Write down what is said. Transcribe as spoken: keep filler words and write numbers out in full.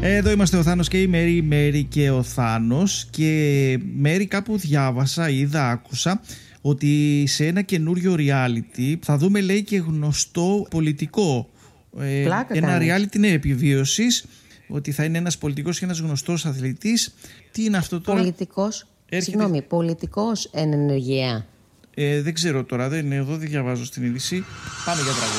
Εδώ είμαστε ο Θάνος και η Μέρη, η Μέρη και ο Θάνος. Και Μέρη, κάπου διάβασα, είδα, άκουσα ότι σε ένα καινούριο reality θα δούμε, λέει, και γνωστό πολιτικό. Πλάκα ένα κάνεις. reality είναι επιβίωσης, ότι θα είναι ένας πολιτικός και ένας γνωστός αθλητής. Τι είναι αυτό τώρα? Πολιτικός, Έρχεται... συγγνώμη, πολιτικός εν ενεργεία. Ε, δεν ξέρω τώρα, δεν, εδώ δεν διαβάζω στην είδηση. Πάμε για τραγούδι.